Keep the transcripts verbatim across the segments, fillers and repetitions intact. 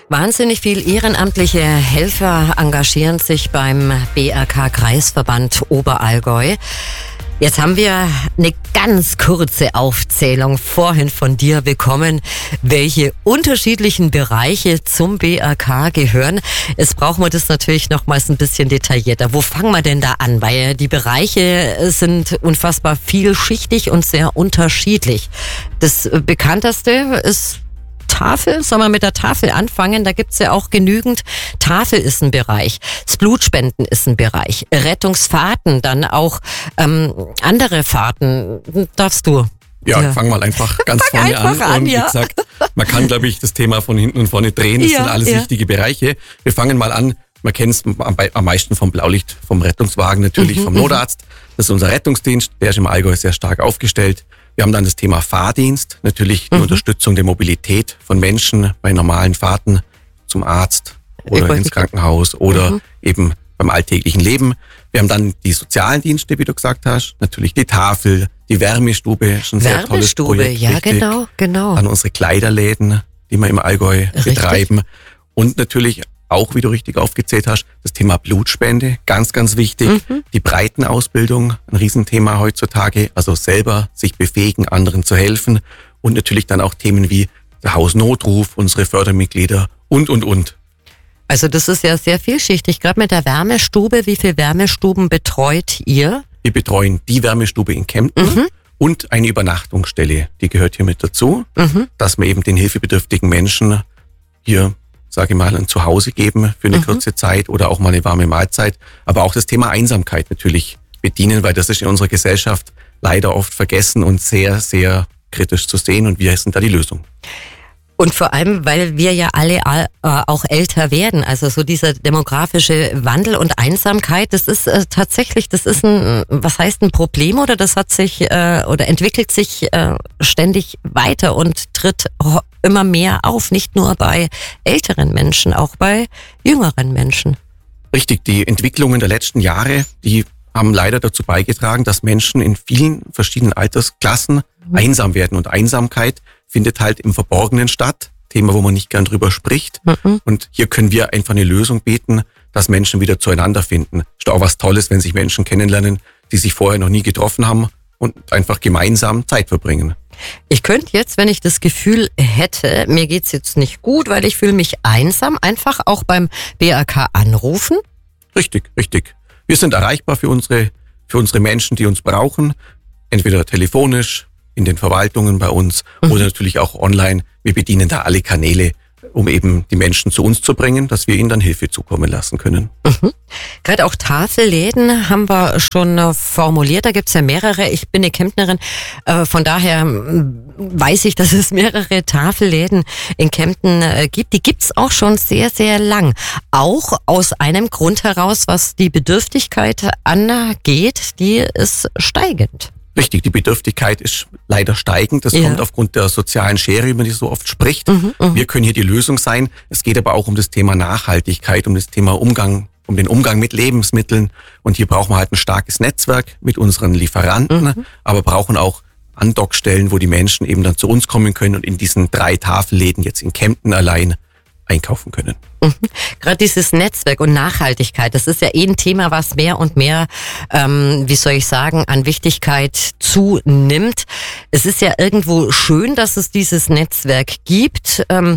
Wahnsinnig viel ehrenamtliche Helfer engagieren sich beim B R K-Kreisverband Oberallgäu. Jetzt haben wir eine ganz kurze Aufzählung vorhin von dir bekommen, welche unterschiedlichen Bereiche zum B R K gehören. Jetzt brauchen wir das natürlich nochmals ein bisschen detaillierter. Wo fangen wir denn da an? Weil die Bereiche sind unfassbar vielschichtig und sehr unterschiedlich. Das bekannteste ist Tafel. Sollen wir mit der Tafel anfangen? Da gibt's ja auch genügend. Tafel ist ein Bereich. Das Blutspenden ist ein Bereich. Rettungsfahrten, dann auch ähm, andere Fahrten. Darfst du? Ja, ja. Fang mal einfach ganz fang vorne einfach an. an. Und wie ja. gesagt, man kann, glaube ich, das Thema von hinten und vorne drehen. Das ja, sind alles ja. wichtige Bereiche. Wir fangen mal an. Man kennt es am, am meisten vom Blaulicht, vom Rettungswagen, natürlich mhm, vom Notarzt. Das ist unser Rettungsdienst. Der ist im Allgäu sehr stark aufgestellt. Wir haben dann das Thema Fahrdienst, natürlich die mhm. Unterstützung der Mobilität von Menschen bei normalen Fahrten zum Arzt oder ins Krankenhaus oder mhm. eben beim alltäglichen Leben. Wir haben dann die sozialen Dienste, wie du gesagt hast, natürlich die Tafel, die Wärmestube, schon ein sehr tolles Projekt. Ja, richtig. genau, genau. Dann unsere Kleiderläden, die wir im Allgäu richtig. betreiben. Und natürlich auch, wie du richtig aufgezählt hast, das Thema Blutspende, ganz, ganz wichtig. Mhm. Die Breitenausbildung, ein Riesenthema heutzutage, also selber sich befähigen, anderen zu helfen. Und natürlich dann auch Themen wie der Hausnotruf, unsere Fördermitglieder und, und, und. Also das ist ja sehr vielschichtig, gerade mit der Wärmestube. Wie viele Wärmestuben betreut ihr? Wir betreuen die Wärmestube in Kempten mhm. und eine Übernachtungsstelle, die gehört hier mit dazu, mhm. dass wir eben den hilfebedürftigen Menschen hier, sage ich mal, ein Zuhause geben für eine mhm. kurze Zeit oder auch mal eine warme Mahlzeit. Aber auch das Thema Einsamkeit natürlich bedienen, weil das ist in unserer Gesellschaft leider oft vergessen und sehr, sehr kritisch zu sehen. Und wir sind da die Lösung. Und vor allem, weil wir ja alle äh, auch älter werden. Also so dieser demografische Wandel und Einsamkeit, das ist äh, tatsächlich, das ist ein, was heißt ein Problem oder das hat sich äh, oder entwickelt sich äh, ständig weiter und tritt immer mehr auf. Nicht nur bei älteren Menschen, auch bei jüngeren Menschen. Richtig, die Entwicklungen der letzten Jahre, die haben leider dazu beigetragen, dass Menschen in vielen verschiedenen Altersklassen mhm. einsam werden. Und Einsamkeit findet halt im Verborgenen statt. Thema, wo man nicht gern drüber spricht. Mhm. Und hier können wir einfach eine Lösung bieten, dass Menschen wieder zueinander finden. Ist auch was Tolles, wenn sich Menschen kennenlernen, die sich vorher noch nie getroffen haben und einfach gemeinsam Zeit verbringen. Ich könnte jetzt, wenn ich das Gefühl hätte, mir geht's jetzt nicht gut, weil ich fühle mich einsam, einfach auch beim B R K anrufen? Richtig, richtig. Wir sind erreichbar für unsere, für unsere Menschen, die uns brauchen. Entweder telefonisch, in den Verwaltungen bei uns mhm. oder natürlich auch online. Wir bedienen da alle Kanäle, um eben die Menschen zu uns zu bringen, dass wir ihnen dann Hilfe zukommen lassen können. Mhm. Gerade auch Tafelläden haben wir schon formuliert. Da gibt's ja mehrere. Ich bin eine Kemptnerin. Äh, von daher weiß ich, dass es mehrere Tafelläden in Kempten äh, gibt. Die gibt's auch schon sehr, sehr lang. Auch aus einem Grund heraus, was die Bedürftigkeit angeht, die ist steigend. Richtig, die Bedürftigkeit ist leider steigend. Das ja. kommt aufgrund der sozialen Schere, wie man die so oft spricht. Mhm, wir können hier die Lösung sein. Es geht aber auch um das Thema Nachhaltigkeit, um das Thema Umgang, um den Umgang mit Lebensmitteln. Und hier brauchen wir halt ein starkes Netzwerk mit unseren Lieferanten, mhm. aber brauchen auch Andockstellen, wo die Menschen eben dann zu uns kommen können und in diesen drei Tafelläden jetzt in Kempten allein einkaufen können. Mhm. Gerade dieses Netzwerk und Nachhaltigkeit, das ist ja eh ein Thema, was mehr und mehr, ähm, wie soll ich sagen, an Wichtigkeit zunimmt. Es ist ja irgendwo schön, dass es dieses Netzwerk gibt. Ähm,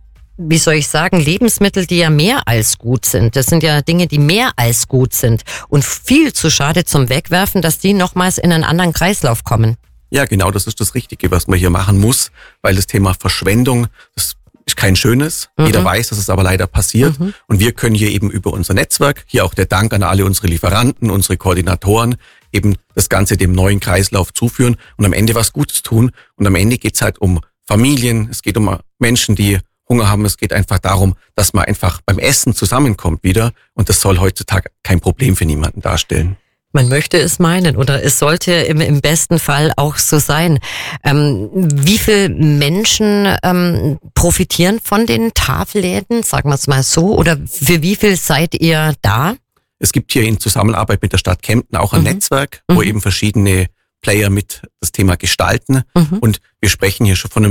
wie soll ich sagen, Lebensmittel, die ja mehr als gut sind. Das sind ja Dinge, die mehr als gut sind und viel zu schade zum Wegwerfen, dass die nochmals in einen anderen Kreislauf kommen. Ja, genau, das ist das Richtige, was man hier machen muss, weil das Thema Verschwendung, das ist kein schönes. Mhm. Jeder weiß, dass es aber leider passiert. Mhm. Und wir können hier eben über unser Netzwerk, hier auch der Dank an alle unsere Lieferanten, unsere Koordinatoren, eben das Ganze dem neuen Kreislauf zuführen und am Ende was Gutes tun. Und am Ende geht's halt um Familien, es geht um Menschen, die Hunger haben. Es geht einfach darum, dass man einfach beim Essen zusammenkommt wieder. Und das soll heutzutage kein Problem für niemanden darstellen. Man möchte es meinen oder es sollte im, im besten Fall auch so sein. Ähm, wie viele Menschen ähm, profitieren von den Tafelläden, sagen wir es mal so, oder für wie viel seid ihr da? Es gibt hier in Zusammenarbeit mit der Stadt Kempten auch ein mhm. Netzwerk, wo mhm. eben verschiedene Player mit das Thema gestalten. Mhm. Und wir sprechen hier schon von einem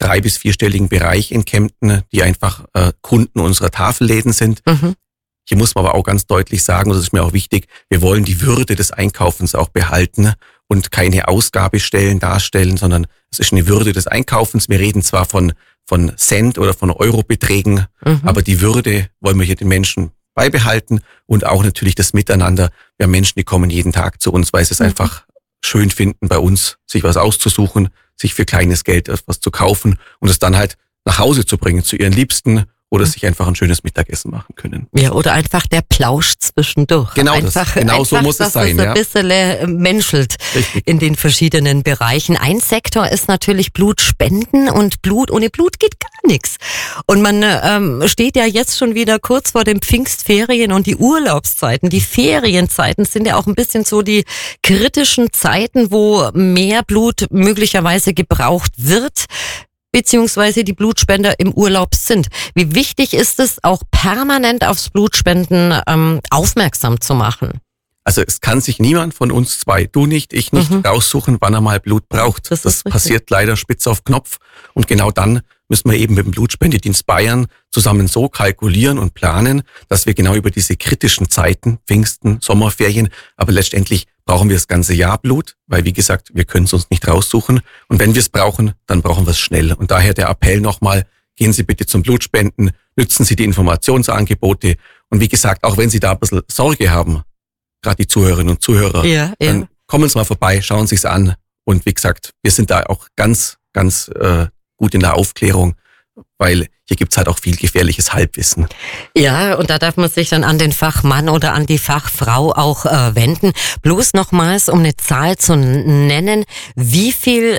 drei- bis vierstelligen Bereich in Kempten, die einfach äh, Kunden unserer Tafelläden sind. Mhm. Hier muss man aber auch ganz deutlich sagen, und das ist mir auch wichtig, wir wollen die Würde des Einkaufens auch behalten und keine Ausgabestellen darstellen, sondern es ist eine Würde des Einkaufens. Wir reden zwar von, von Cent oder von Eurobeträgen, mhm. aber die Würde wollen wir hier den Menschen beibehalten und auch natürlich das Miteinander. Wir haben Menschen, die kommen jeden Tag zu uns, weil sie es mhm. einfach schön finden, bei uns sich was auszusuchen, sich für kleines Geld etwas zu kaufen und es dann halt nach Hause zu bringen zu ihren Liebsten oder sich einfach ein schönes Mittagessen machen können. Ja, oder einfach der Plausch zwischendurch. Genau, einfach, das, genau einfach, so muss es sein. Dass es ja. ein bisschen menschelt. Richtig. In den verschiedenen Bereichen. Ein Sektor ist natürlich Blutspenden und Blut, ohne Blut geht gar nichts. Und man ähm, steht ja jetzt schon wieder kurz vor den Pfingstferien und die Urlaubszeiten. Die Ferienzeiten sind ja auch ein bisschen so die kritischen Zeiten, wo mehr Blut möglicherweise gebraucht wird, beziehungsweise die Blutspender im Urlaub sind. Wie wichtig ist es, auch permanent aufs Blutspenden ähm, aufmerksam zu machen? Also es kann sich niemand von uns zwei, du nicht, ich nicht, mhm. raussuchen, wann er mal Blut braucht. Das, das passiert leider spitz auf Knopf. Und genau dann müssen wir eben mit dem Blutspendedienst Bayern zusammen so kalkulieren und planen, dass wir genau über diese kritischen Zeiten, Pfingsten, Sommerferien, aber letztendlich brauchen wir das ganze Jahr Blut, weil wie gesagt, wir können es uns nicht raussuchen. Und wenn wir es brauchen, dann brauchen wir es schnell. Und daher der Appell nochmal, gehen Sie bitte zum Blutspenden, nützen Sie die Informationsangebote. Und wie gesagt, auch wenn Sie da ein bisschen Sorge haben, gerade die Zuhörerinnen und Zuhörer, ja, ja. dann kommen Sie mal vorbei, schauen Sie es an. Und wie gesagt, wir sind da auch ganz, ganz äh, gut in der Aufklärung, weil hier gibt's halt auch viel gefährliches Halbwissen. Ja, und da darf man sich dann an den Fachmann oder an die Fachfrau auch äh, wenden. Bloß nochmals, um eine Zahl zu nennen, wie viel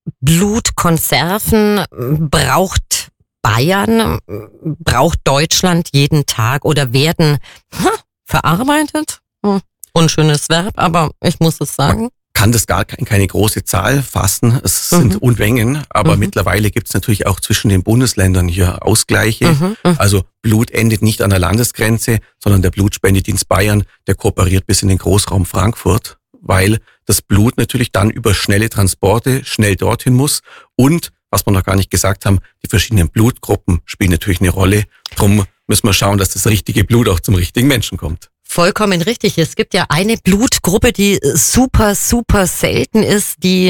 Blutkonserven braucht Bayern, braucht Deutschland jeden Tag oder werden hm, verarbeitet? Hm, unschönes Verb, aber ich muss es sagen. Man kann das gar keine große Zahl fassen. Es mhm. sind Unmengen, aber mhm. mittlerweile gibt es natürlich auch zwischen den Bundesländern hier Ausgleiche. Mhm. Also Blut endet nicht an der Landesgrenze, sondern der Blutspendedienst Bayern, der kooperiert bis in den Großraum Frankfurt, weil das Blut natürlich dann über schnelle Transporte schnell dorthin muss. Und, was wir noch gar nicht gesagt haben, die verschiedenen Blutgruppen spielen natürlich eine Rolle. Drum müssen wir schauen, dass das richtige Blut auch zum richtigen Menschen kommt. Vollkommen richtig. Es gibt ja eine Blutgruppe, die super, super selten ist, die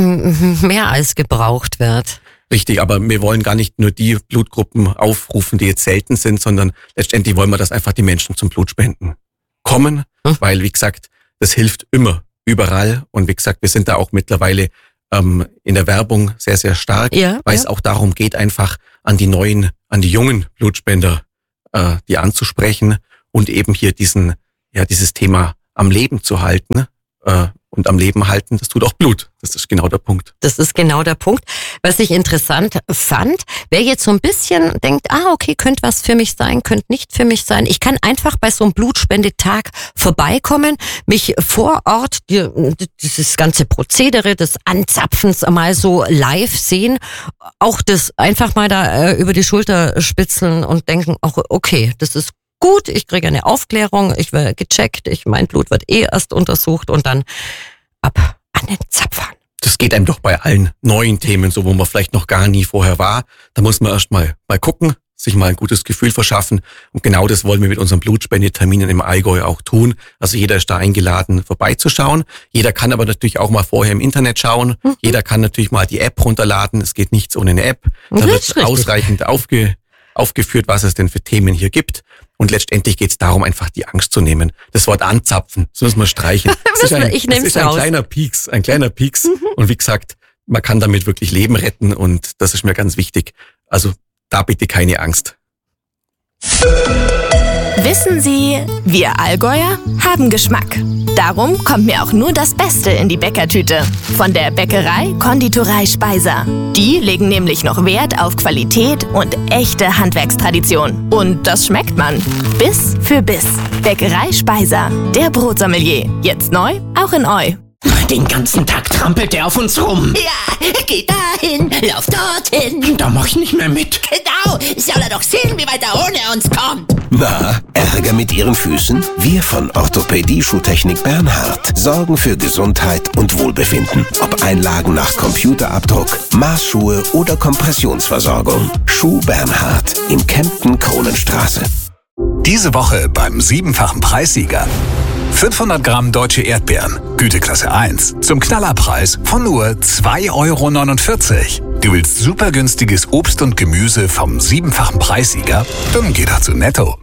mehr als gebraucht wird. Richtig, aber wir wollen gar nicht nur die Blutgruppen aufrufen, die jetzt selten sind, sondern letztendlich wollen wir, dass einfach die Menschen zum Blutspenden kommen, hm. weil, wie gesagt, das hilft immer, überall. Und wie gesagt, wir sind da auch mittlerweile ähm, in der Werbung sehr, sehr stark, ja, weil ja. es auch darum geht, einfach an die neuen, an die jungen Blutspender, äh, die anzusprechen. Und eben hier diesen, ja, dieses Thema am Leben zu halten äh, und am Leben halten, das tut auch Blut. Das ist genau der Punkt. Das ist genau der Punkt. Was ich interessant fand, wer jetzt so ein bisschen denkt, ah, okay, könnte was für mich sein, könnte nicht für mich sein. Ich kann einfach bei so einem Blutspendetag vorbeikommen, mich vor Ort die, dieses ganze Prozedere des Anzapfens mal so live sehen, auch das einfach mal da äh, über die Schulter spitzeln und denken, auch okay, das ist gut, ich kriege eine Aufklärung, ich werde gecheckt, ich, mein Blut wird eh erst untersucht und dann ab an den Zapfhahn. Das geht einem doch bei allen neuen Themen so, wo man vielleicht noch gar nie vorher war. Da muss man erst mal, mal gucken, sich mal ein gutes Gefühl verschaffen. Und genau das wollen wir mit unseren Blutspendeterminen im Allgäu auch tun. Also jeder ist da eingeladen, vorbeizuschauen. Jeder kann aber natürlich auch mal vorher im Internet schauen. Mhm. Jeder kann natürlich mal die App runterladen. Es geht nichts ohne eine App. Da wird ausreichend aufge, aufgeführt, was es denn für Themen hier gibt. Und letztendlich geht es darum, einfach die Angst zu nehmen. Das Wort anzapfen, das müssen wir streichen. Das ist ein, ich das ist ein kleiner Pieks, ein kleiner Pieks. Mhm. Und wie gesagt, man kann damit wirklich Leben retten und das ist mir ganz wichtig. Also da bitte keine Angst. Wissen Sie, wir Allgäuer haben Geschmack. Darum kommt mir auch nur das Beste in die Bäckertüte. Von der Bäckerei Konditorei Speiser. Die legen nämlich noch Wert auf Qualität und echte Handwerkstradition. Und das schmeckt man. Biss für Biss. Bäckerei Speiser. Der Brotsommelier. Jetzt neu, auch in Eu. Den ganzen Tag trampelt er auf uns rum. Ja, geh dahin, lauf dorthin. Da mach ich nicht mehr mit. Genau, soll er doch sehen, wie weit er ohne uns kommt. Na, Ärger mit Ihren Füßen? Wir von Orthopädie Schuhtechnik Bernhard sorgen für Gesundheit und Wohlbefinden. Ob Einlagen nach Computerabdruck, Maßschuhe oder Kompressionsversorgung. Schuh Bernhard in Kempten Kronenstraße. Diese Woche beim siebenfachen Preissieger. fünfhundert Gramm deutsche Erdbeeren, Güteklasse eins, zum Knallerpreis von nur zwei Euro neunundvierzig. Du willst super günstiges Obst und Gemüse vom siebenfachen Preissieger? Dann geh doch zu Netto.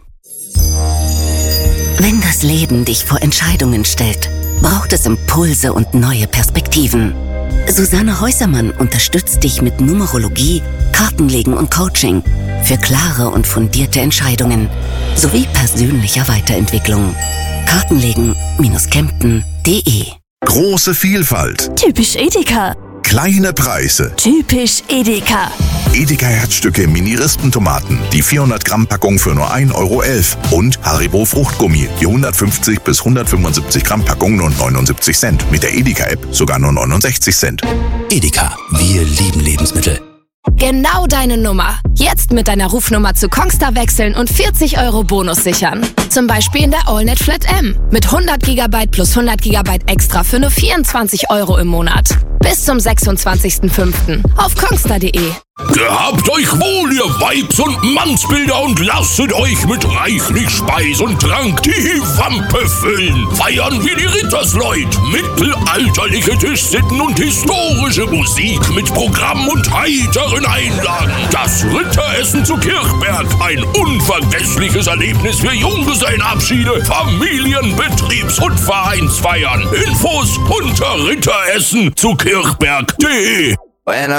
Wenn das Leben dich vor Entscheidungen stellt, braucht es Impulse und neue Perspektiven. Susanne Häusermann unterstützt dich mit Numerologie, Kartenlegen und Coaching für klare und fundierte Entscheidungen sowie persönlicher Weiterentwicklung. Kartenlegen Kempten punkt de. Große Vielfalt. Typisch Edeka. Kleine Preise. Typisch Edeka. Edeka Herzstücke Mini-Rispentomaten. Die vierhundert Gramm Packung für nur ein Euro elf. Und Haribo Fruchtgummi. Die hundertfünfzig bis hundertfünfundsiebzig Gramm Packung nur neunundsiebzig Cent. Mit der Edeka-App sogar nur neunundsechzig Cent. Edeka, wir lieben Lebensmittel. Genau deine Nummer. Jetzt mit deiner Rufnummer zu Kongstar wechseln und vierzig Euro Bonus sichern. Zum Beispiel in der AllNet Flat M. Mit hundert Gigabyte plus hundert Gigabyte extra für nur vierundzwanzig Euro im Monat. Bis zum sechsundzwanzigsten fünften auf kongstar punkt de. Gehabt euch wohl, ihr Weibs- und Mannsbilder, und lasset euch mit reichlich Speis und Trank die Wampe füllen. Feiern wir die Rittersleut. Mittelalterliche Tischsitten und historische Musik mit Programm und heiteren Einlagen. Das Ritteressen zu Kirchberg. Ein unvergessliches Erlebnis für Junggesellenabschiede, Familien-, Betriebs- und Vereinsfeiern. Infos unter Ritteressen zu Kirchberg punkt de.